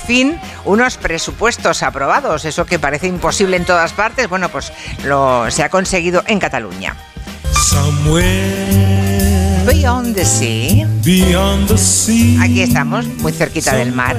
fin unos presupuestos aprobados. Eso que parece imposible en todas partes, bueno, pues se ha conseguido en Cataluña. Beyond the sea. Aquí estamos, muy cerquita del mar.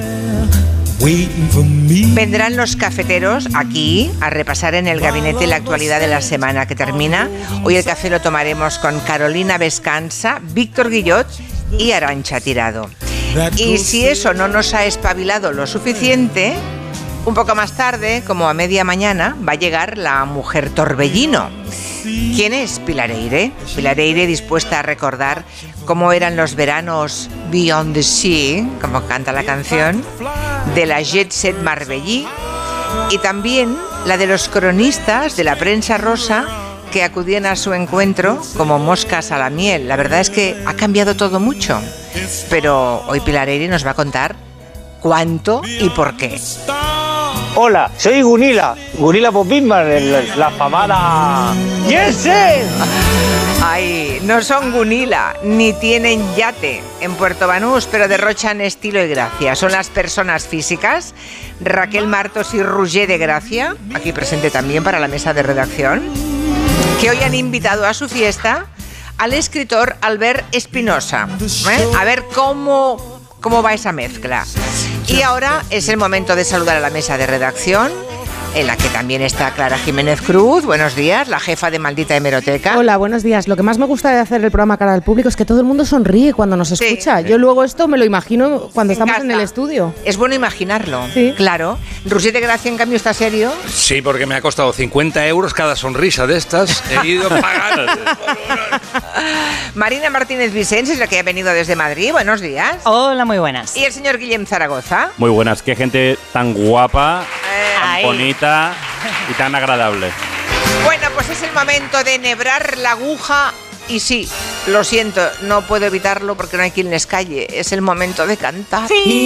Vendrán los cafeteros aquí a repasar en el gabinete la actualidad de la semana que termina. Hoy el café lo tomaremos con Carolina Vescanza, Víctor Guillot y Arantxa Tirado. Y si eso no nos ha espabilado lo suficiente, un poco más tarde, como a media mañana, va a llegar la mujer torbellino. ¿Quién es Pilar Eyre? Pilar Eyre, dispuesta a recordar cómo eran los veranos Beyond the Sea, como canta la canción, de la Jet Set marbellí, y también la de los cronistas de la prensa rosa que acudían a su encuentro como moscas a la miel. La verdad es que ha cambiado todo mucho, pero hoy Pilar Eyre nos va a contar cuánto y por qué. Hola, soy Gunilla Popinman, la famada... ¡Yes! Ay, no son Gunilla, ni tienen yate en Puerto Banús, pero derrochan estilo y gracia. Son las personas físicas, Raquel Martos y Roger de Gracia, aquí presente también para la mesa de redacción, que hoy han invitado a su fiesta al escritor Albert Espinosa. A ver cómo va esa mezcla. Y ahora es el momento de saludar a la mesa de redacción, en la que también está Clara Jiménez Cruz. Buenos días, la jefa de Maldita Hemeroteca. Hola, buenos días. Lo que más me gusta de hacer el programa Cara al Público es que todo el mundo sonríe cuando nos escucha. Sí. Yo luego esto me lo imagino cuando estamos en el estudio. Es bueno imaginarlo, sí. Claro. Roger de Gracia, en cambio, ¿está serio? Sí, porque me ha costado 50 euros cada sonrisa de estas. He ido pagando. Marina Martínez Vicens es la que ha venido desde Madrid. Buenos días. Hola, muy buenas. Y el señor Guillem Zaragoza. Muy buenas. Qué gente tan guapa, tan bonita y tan agradable. Bueno, pues es el momento de enhebrar la aguja. Y sí, lo siento, no puedo evitarlo porque no hay quien les calle. Es el momento de cantar. Sí.